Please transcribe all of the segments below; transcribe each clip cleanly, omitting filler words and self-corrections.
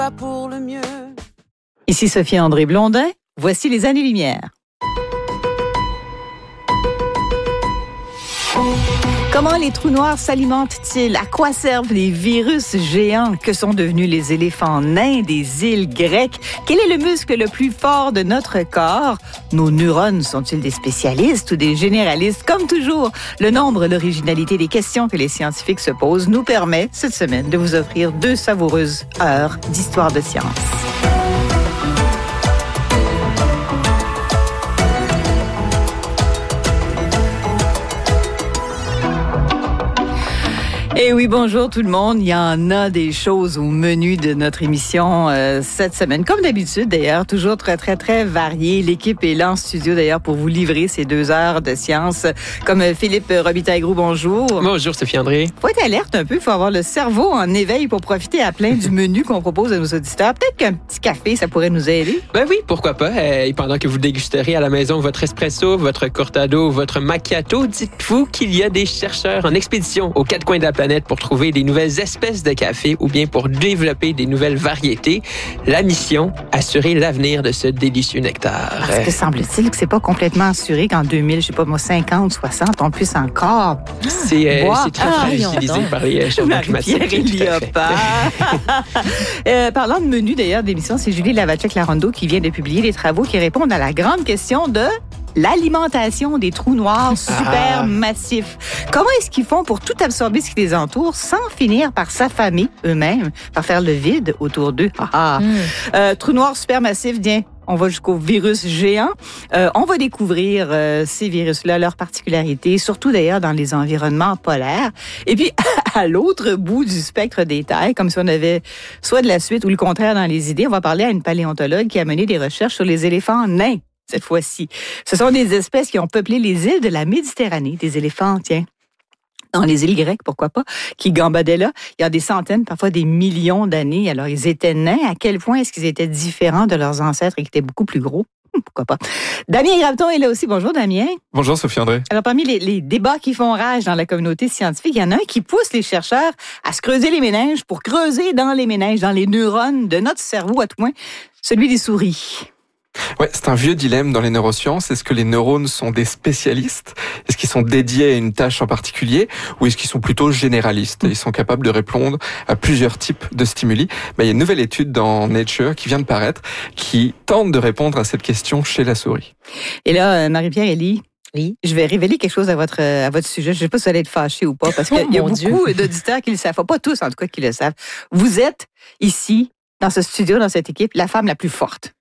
Pas pour le mieux. Ici Sophie-André Blondin, voici les années-lumière. Comment les trous noirs s'alimentent-ils? À quoi servent les virus géants? Que sont devenus les éléphants nains des îles grecques? Quel est le muscle le plus fort de notre corps? Nos neurones sont-ils des spécialistes ou des généralistes? Comme toujours, le nombre et l'originalité des questions que les scientifiques se posent nous permet, cette semaine, de vous offrir 2 savoureuses heures d'histoire de science. Eh oui, bonjour tout le monde. Il y en a des choses au menu de notre émission cette semaine. Comme d'habitude d'ailleurs, toujours très, très, très varié. L'équipe est là en studio d'ailleurs pour vous livrer ces 2 heures de science. Comme Philippe Robitaille-Groux, bonjour. Bonjour Sophie-André. Faut être alerte un peu, faut avoir le cerveau en éveil pour profiter à plein du menu qu'on propose à nos auditeurs. Peut-être qu'un petit café, ça pourrait nous aider. Ben oui, pourquoi pas. Et pendant que vous dégusterez à la maison votre espresso, votre cortado, votre macchiato, dites-vous qu'il y a des chercheurs en expédition aux 4 coins de la planète pour trouver des nouvelles espèces de café ou bien pour développer des nouvelles variétés. La mission, assurer l'avenir de ce délicieux nectar. Parce que semble-t-il que c'est pas complètement assuré qu'en 50, 60, on puisse encore... C'est très fragilisé par les changements climatiques. Parlant de menu d'ailleurs d'émission, c'est Julie Lavacek-Larondo qui vient de publier des travaux qui répondent à la grande question de l'alimentation des trous noirs supermassifs. Comment est-ce qu'ils font pour tout absorber ce qui les entoure sans finir par s'affamer eux-mêmes, par faire le vide autour d'eux? Trous noirs supermassifs, bien, on va jusqu'aux virus géants. On va découvrir ces virus-là, leurs particularités, surtout d'ailleurs dans les environnements polaires. Et puis, à l'autre bout du spectre des tailles, comme si on avait soit de la suite ou le contraire dans les idées, on va parler à une paléontologue qui a mené des recherches sur les éléphants nains. Cette fois-ci. Ce sont des espèces qui ont peuplé les îles de la Méditerranée, des éléphants, tiens, dans les îles grecques, pourquoi pas, qui gambadaient là. Il y a des centaines, parfois des millions d'années. Alors, ils étaient nains. À quel point est-ce qu'ils étaient différents de leurs ancêtres et qui étaient beaucoup plus gros? Pourquoi pas. Damien Graveton est là aussi. Bonjour, Damien. Bonjour, Sophie-André. Alors, parmi les débats qui font rage dans la communauté scientifique, il y en a un qui pousse les chercheurs à se creuser les méninges pour creuser dans les méninges, dans les neurones de notre cerveau, à tout moins, celui des souris. Ouais, c'est un vieux dilemme dans les neurosciences. Est-ce que les neurones sont des spécialistes? Est-ce qu'ils sont dédiés à une tâche en particulier? Ou est-ce qu'ils sont plutôt généralistes? Ils sont capables de répondre à plusieurs types de stimuli. Il y a une nouvelle étude dans Nature qui vient de paraître qui tente de répondre à cette question chez la souris. Et là, Marie-Pierre Elie, oui. Je vais révéler quelque chose à votre sujet. Je ne sais pas si vous allez être fâchés ou pas, parce qu'il y a beaucoup d'auditeurs qui le savent. Pas tous, en tout cas, qui le savent. Vous êtes ici, dans ce studio, dans cette équipe, la femme la plus forte.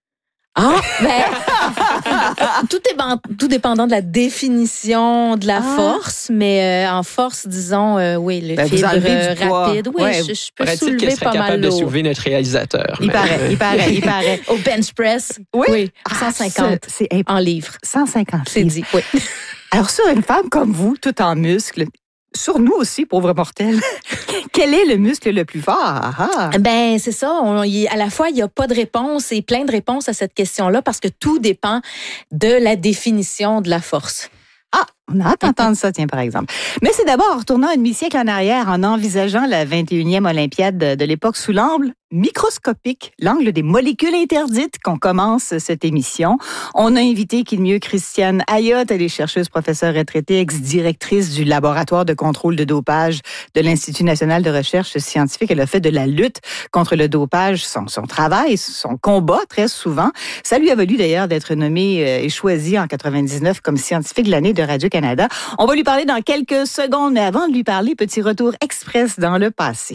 Tout dépendant de la définition de la force, mais en force, disons, oui, le fibre rapide. Oui, ouais. je peux soulever pas mal capable d'eau. de soulever notre réalisateur. Il paraît. Au bench press, oui 150 en livres. 150 c'est dit, oui. Alors, sur une femme comme vous, tout en muscles, sur nous aussi, pauvres mortels, quel est le muscle le plus fort? Ben, c'est ça. À la fois, il n'y a pas de réponse et plein de réponses à cette question-là parce que tout dépend de la définition de la force. On a hâte d'entendre ça, tiens, par exemple. Mais c'est d'abord en retournant un demi-siècle en arrière, en envisageant la 21e Olympiade de l'époque sous l'angle microscopique, l'angle des molécules interdites, qu'on commence cette émission. On a invité qui de mieux Christiane Ayotte, elle est chercheuse, professeure retraitée, ex-directrice du laboratoire de contrôle de dopage de l'Institut national de recherche scientifique. Elle a fait de la lutte contre le dopage son travail, son combat très souvent. Ça lui a valu d'ailleurs d'être nommée et choisie en 99 comme scientifique de l'année de Radio-Canada. On va lui parler dans quelques secondes, mais avant de lui parler, petit retour express dans le passé.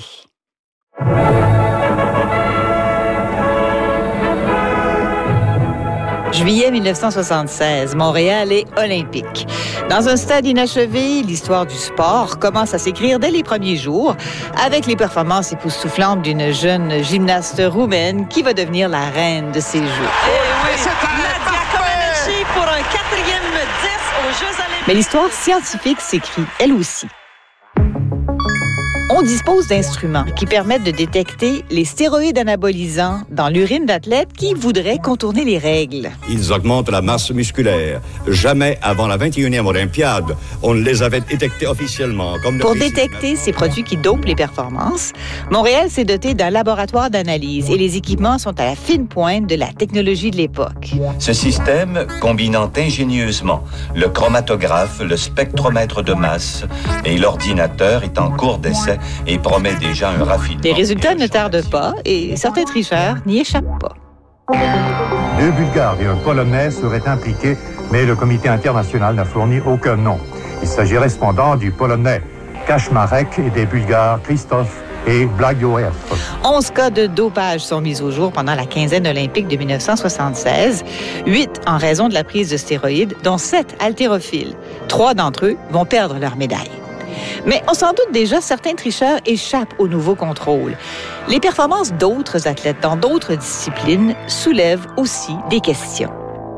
Juillet 1976, Montréal est olympique. Dans un stade inachevé, l'histoire du sport commence à s'écrire dès les premiers jours avec les performances époustouflantes d'une jeune gymnaste roumaine qui va devenir la reine de ces Jeux. Et oui, Nadia Comaneci pour un 4e 10 aux Jeux olympiques. Mais l'histoire scientifique s'écrit, elle aussi. On dispose d'instruments qui permettent de détecter les stéroïdes anabolisants dans l'urine d'athlètes qui voudraient contourner les règles. Ils augmentent la masse musculaire. Jamais avant la 21e Olympiade, on ne les avait détectés officiellement. Pour détecter ces produits qui dopent les performances, Montréal s'est doté d'un laboratoire d'analyse et les équipements sont à la fine pointe de la technologie de l'époque. Ce système, combinant ingénieusement le chromatographe, le spectromètre de masse et l'ordinateur, est en cours d'essai et promet déjà un raffinement. Les résultats ne tardent pas et certains tricheurs n'y échappent pas. 2 Bulgares et un Polonais seraient impliqués, mais le comité international n'a fourni aucun nom. Il s'agirait cependant du Polonais Kaczmarek et des Bulgares Christophe et Blagoev. 11 cas de dopage sont mis au jour pendant la quinzaine olympique de 1976. 8 en raison de la prise de stéroïdes, dont 7 haltérophiles. 3 d'entre eux vont perdre leur médaille. Mais on s'en doute déjà, certains tricheurs échappent aux nouveaux contrôles. Les performances d'autres athlètes dans d'autres disciplines soulèvent aussi des questions.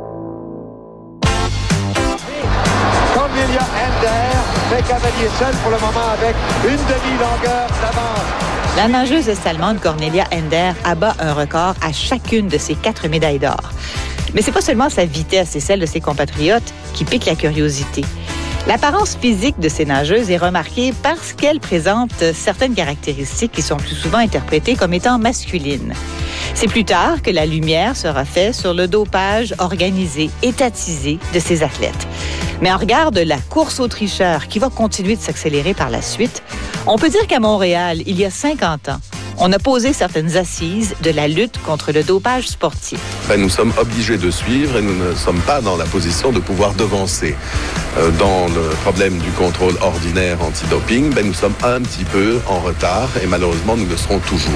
Cornelia Ender fait cavalier seul pour le moment avec une demi-longueur d'avance. La nageuse est-allemande Cornelia Ender abat un record à chacune de ses 4 médailles d'or. Mais c'est pas seulement sa vitesse et celle de ses compatriotes qui piquent la curiosité. L'apparence physique de ces nageuses est remarquée parce qu'elles présentent certaines caractéristiques qui sont plus souvent interprétées comme étant masculines. C'est plus tard que la lumière sera faite sur le dopage organisé, étatisé de ces athlètes. Mais en regard de la course aux tricheurs qui va continuer de s'accélérer par la suite, on peut dire qu'à Montréal, il y a 50 ans, on a posé certaines assises de la lutte contre le dopage sportif. Nous sommes obligés de suivre et nous ne sommes pas dans la position de pouvoir devancer. Dans le problème du contrôle ordinaire antidoping, nous sommes un petit peu en retard et malheureusement, nous le serons toujours.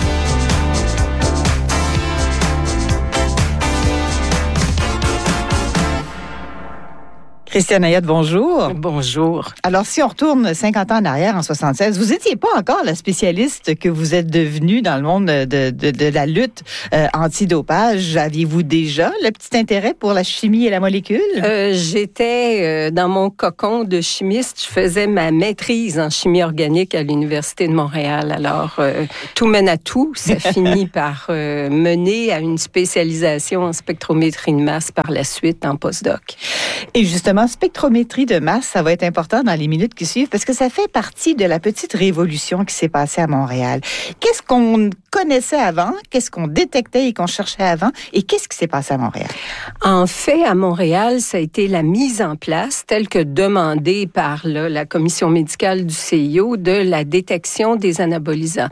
Christiane Ayotte, bonjour. Bonjour. Alors, si on retourne 50 ans en arrière, en 76, vous n'étiez pas encore la spécialiste que vous êtes devenue dans le monde de la lutte antidopage. Aviez-vous déjà le petit intérêt pour la chimie et la molécule? J'étais dans mon cocon de chimiste. Je faisais ma maîtrise en chimie organique à l'Université de Montréal. Alors, tout mène à tout. Ça finit par mener à une spécialisation en spectrométrie de masse par la suite en postdoc. Et justement, spectrométrie de masse, ça va être important dans les minutes qui suivent parce que ça fait partie de la petite révolution qui s'est passée à Montréal. Qu'est-ce qu'on connaissait avant, qu'est-ce qu'on détectait et qu'on cherchait avant et qu'est-ce qui s'est passé à Montréal? En fait, à Montréal, ça a été la mise en place, telle que demandée par la commission médicale du CIO, de la détection des anabolisants.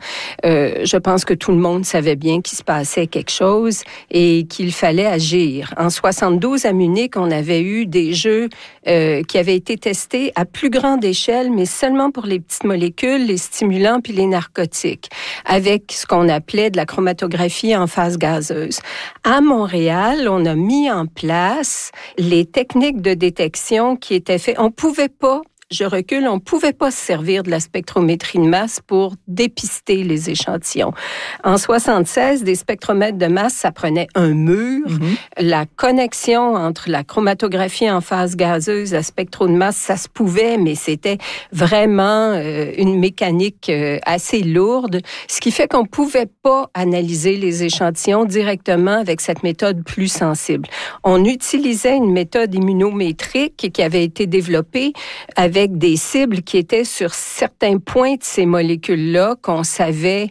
Je pense que tout le monde savait bien qu'il se passait quelque chose et qu'il fallait agir. En 72, à Munich, on avait eu des jeux qui avaient été testés à plus grande échelle, mais seulement pour les petites molécules, les stimulants puis les narcotiques, avec ce qu'on appelait de la chromatographie en phase gazeuse. À Montréal, on a mis en place les techniques de détection qui étaient faites. On pouvait pas on ne pouvait pas se servir de la spectrométrie de masse pour dépister les échantillons. En 76, des spectromètres de masse, ça prenait un mur. La connexion entre la chromatographie en phase gazeuse et la spectro de masse, ça se pouvait, mais c'était vraiment une mécanique assez lourde, ce qui fait qu'on ne pouvait pas analyser les échantillons directement avec cette méthode plus sensible. On utilisait une méthode immunométrique qui avait été développée avec des cibles qui étaient sur certains points de ces molécules-là qu'on savait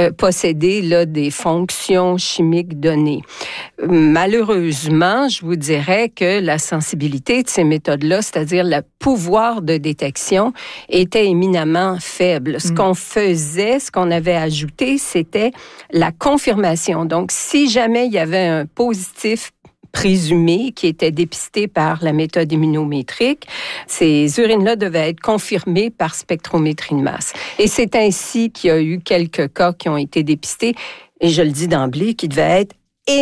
posséder des fonctions chimiques données. Malheureusement, je vous dirais que la sensibilité de ces méthodes-là, c'est-à-dire le pouvoir de détection, était éminemment faible. Ce qu'on faisait, ce qu'on avait ajouté, c'était la confirmation. Donc, si jamais il y avait un positif présumé qui était dépisté par la méthode immunométrique, ces urines-là devaient être confirmées par spectrométrie de masse. Et c'est ainsi qu'il y a eu quelques cas qui ont été dépistés, et je le dis d'emblée, qui devaient être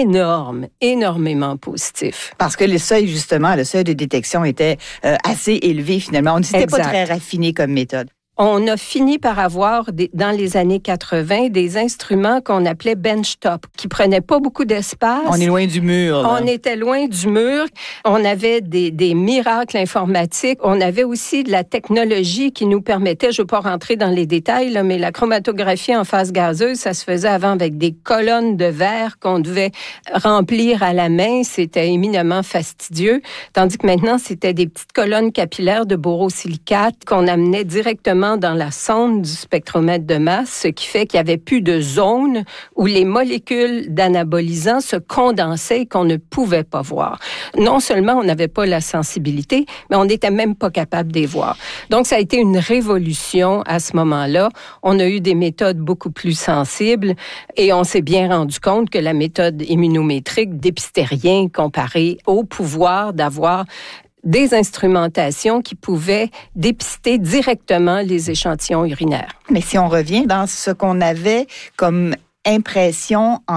énormément positifs. Parce que le seuil de détection était assez élevé finalement. On n'était pas très raffiné comme méthode. On a fini par avoir, dans les années 80, des instruments qu'on appelait benchtop, qui prenaient pas beaucoup d'espace. On est loin du mur. Là. On était loin du mur. On avait des miracles informatiques. On avait aussi de la technologie qui nous permettait, je ne veux pas rentrer dans les détails, là, mais la chromatographie en phase gazeuse, ça se faisait avant avec des colonnes de verre qu'on devait remplir à la main. C'était éminemment fastidieux. Tandis que maintenant, c'était des petites colonnes capillaires de borosilicate qu'on amenait directement dans la sonde du spectromètre de masse, ce qui fait qu'il n'y avait plus de zone où les molécules d'anabolisants se condensaient et qu'on ne pouvait pas voir. Non seulement on n'avait pas la sensibilité, mais on n'était même pas capable de les voir. Donc, ça a été une révolution à ce moment-là. On a eu des méthodes beaucoup plus sensibles et on s'est bien rendu compte que la méthode immunométrique dépistait rien comparé au pouvoir d'avoir des instrumentations qui pouvaient dépister directement les échantillons urinaires. Mais si on revient dans ce qu'on avait comme impression en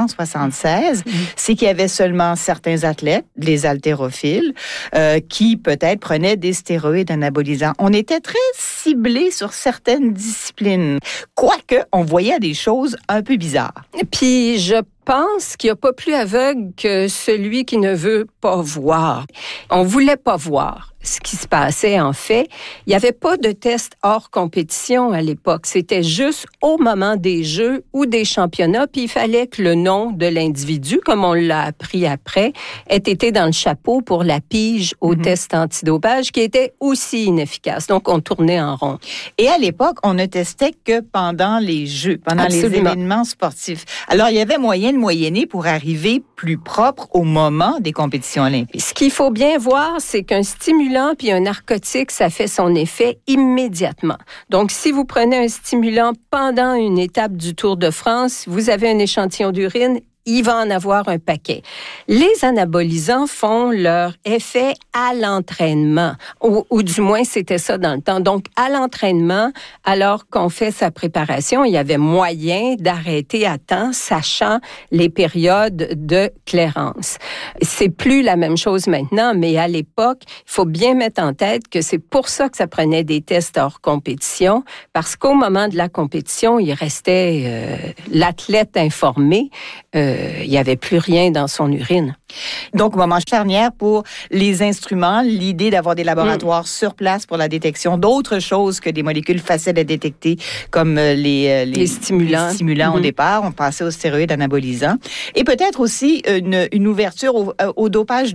1976, c'est qu'il y avait seulement certains athlètes, les haltérophiles, qui peut-être prenaient des stéroïdes anabolisants. On était très ciblés sur certaines disciplines, quoique on voyait des choses un peu bizarres. Puis je pense qu'il n'y a pas plus aveugle que celui qui ne veut pas voir. On voulait pas voir ce qui se passait en fait. Il n'y avait pas de test hors compétition à l'époque. C'était juste au moment des Jeux ou des championnats, puis il fallait que le nom de l'individu, comme on l'a appris après, ait été dans le chapeau pour la pige au test antidopage, qui était aussi inefficace. Donc, on tournait en rond. Et à l'époque, on ne testait que pendant les Jeux, pendant Absolument. les événements sportifs. Alors, il y avait moyen de moyenner pour arriver plus propre au moment des compétitions olympiques. Ce qu'il faut bien voir, c'est qu'un stimulant puis un narcotique, ça fait son effet immédiatement. Donc, si vous prenez un stimulant pendant une étape du Tour de France, vous avez un échantillon d'urine, il va en avoir un paquet. Les anabolisants font leur effet à l'entraînement, ou du moins c'était ça dans le temps. Donc, à l'entraînement, alors qu'on fait sa préparation, il y avait moyen d'arrêter à temps, sachant les périodes de clairance. C'est plus la même chose maintenant, mais à l'époque, il faut bien mettre en tête que c'est pour ça que ça prenait des tests hors compétition, parce qu'au moment de la compétition, il restait l'athlète informé, il n'y avait plus rien dans son urine. Donc, moment charnière pour les instruments, l'idée d'avoir des laboratoires sur place pour la détection d'autres choses que des molécules faciles à détecter, comme les stimulants au départ. On passait aux stéroïdes anabolisants. Et peut-être aussi une ouverture au dopage